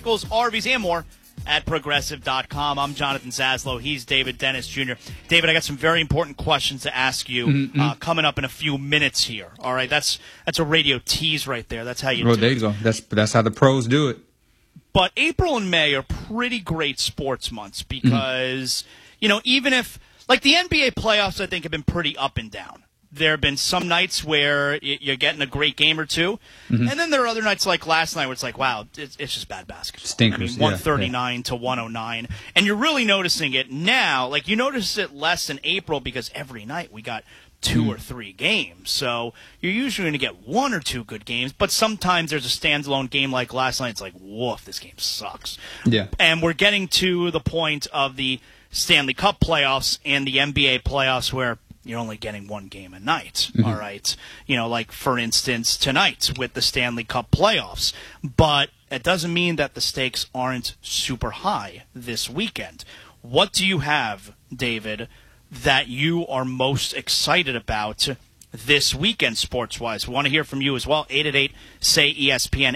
motorcycles, RVs, and more at Progressive.com. I'm Jonathan Zaslow. He's David Dennis Jr. David, I got some very important questions to ask you coming up in a few minutes here. All right, that's a radio tease right there. That's how you do it. Well, there you go. That's how the pros do it. But April and May are pretty great sports months because, even if, like the NBA playoffs, I think have been pretty up and down. There have been some nights where you're getting a great game or two, and then there are other nights like last night where it's like, wow, it's just bad basketball. Stinkers, 139 to 109. And you're really noticing it now. Like, you notice it less in April because every night we got 2 or 3 games. So you're usually going to get 1 or 2 good games, but sometimes there's a standalone game like last night. It's like, woof, this game sucks. Yeah. And we're getting to the point of the Stanley Cup playoffs and the NBA playoffs where you're only getting 1 game a night, all right? Like, for instance, tonight with the Stanley Cup playoffs. But it doesn't mean that the stakes aren't super high this weekend. What do you have, David, that you are most excited about this weekend sports-wise? We want to hear from you as well. 888-SAY-ESPN,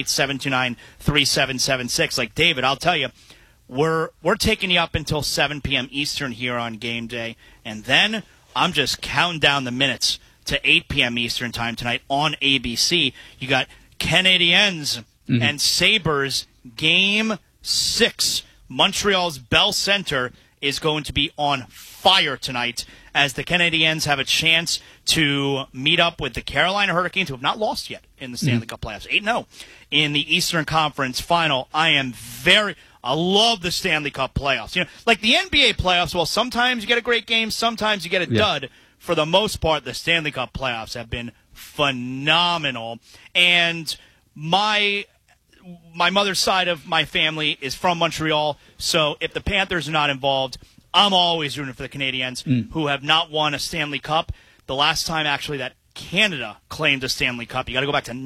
888-729-3776. Like, David, I'll tell you, we're taking you up until 7 p.m. Eastern here on game day, and then I'm just counting down the minutes to 8 p.m. Eastern time tonight on ABC. You got Canadiens and Sabres, Game 6. Montreal's Bell Center is going to be on fire tonight as the Canadiens have a chance to meet up with the Carolina Hurricanes, who have not lost yet in the Stanley Cup playoffs. 8-0 in the Eastern Conference Final. I love the Stanley Cup playoffs. Like the NBA playoffs, well, sometimes you get a great game, sometimes you get a dud. For the most part, the Stanley Cup playoffs have been phenomenal. And my mother's side of my family is from Montreal, so if the Panthers are not involved, I'm always rooting for the Canadiens, who have not won a Stanley Cup. The last time, actually, that Canada claimed a Stanley Cup, you got to go back to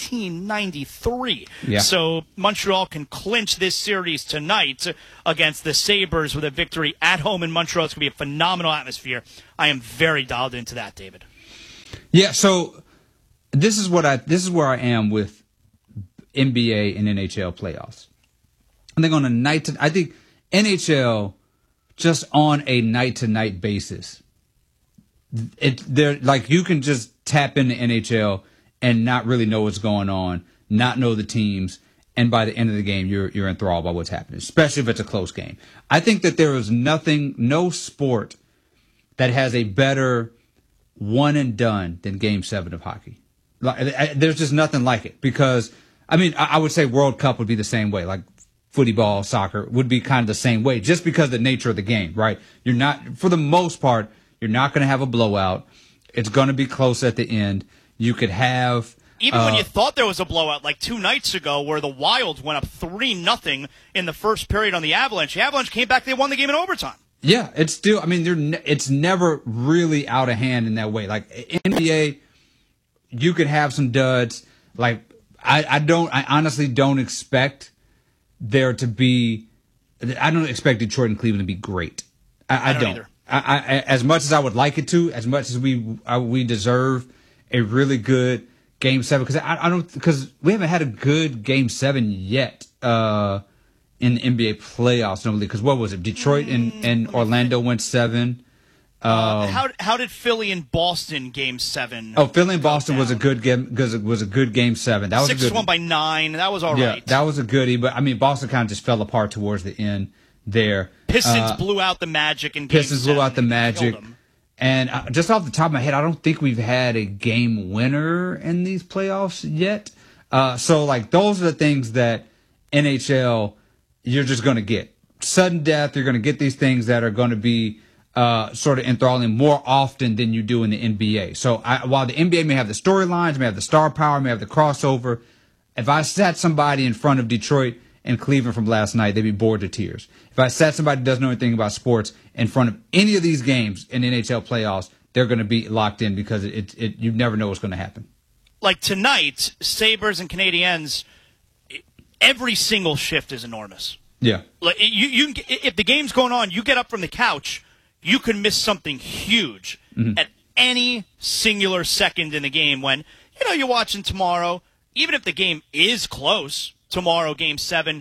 1993. Yeah. So Montreal can clinch this series tonight against the Sabres with a victory at home in Montreal. It's going to be a phenomenal atmosphere. I am very dialed into that, David. Yeah. So this is where I am with NBA and NHL playoffs. I think I think NHL just on a night-to-night basis. They're like, you can just tap into NHL and not really know what's going on, not know the teams, and by the end of the game, you're enthralled by what's happening, especially if it's a close game. I think that there is no sport that has a better one and done than Game 7 of hockey. There's just nothing like it because, I would say World Cup would be the same way, like footy ball, soccer would be kind of the same way, just because of the nature of the game, right? You're not, for the most part, you're not going to have a blowout. It's going to be close at the end. You could have... Even when you thought there was a blowout, like 2 nights ago where the Wild went up 3-0 in the first period on the Avalanche. The Avalanche came back, they won the game in overtime. Yeah, it's still... it's never really out of hand in that way. Like, NBA, you could have some duds. Like, I honestly don't expect there to be... I don't expect Detroit and Cleveland to be great. I don't either. As much as I would like it to, as much as we deserve a really good Game 7, because we haven't had a good Game 7 yet in the NBA playoffs normally. Because what was it? Detroit and Orlando went 7. How did Philly and Boston Game 7? Oh, Philly and Boston was a good game because it was a good Game 7. That was 6-1 by 9. That was all right. That was a goodie. But Boston kind of just fell apart towards the end there. Pistons blew out the Magic in Game 7. Pistons blew out the Magic. And just off the top of my head, I don't think we've had a game winner in these playoffs yet. So, those are the things that NHL, you're just going to get. Sudden death, you're going to get these things that are going to be sort of enthralling more often than you do in the NBA. So, while the NBA may have the storylines, may have the star power, may have the crossover, if I sat somebody in front of Detroit and Cleveland from last night, they'd be bored to tears. If I sat somebody who doesn't know anything about sports in front of any of these games in the NHL playoffs, they're going to be locked in because you never know what's going to happen. Like tonight, Sabres and Canadiens, every single shift is enormous. Yeah. Like you if the game's going on, you get up from the couch, you can miss something huge at any singular second in the game when, you're watching tomorrow, even if the game is close, tomorrow, Game 7,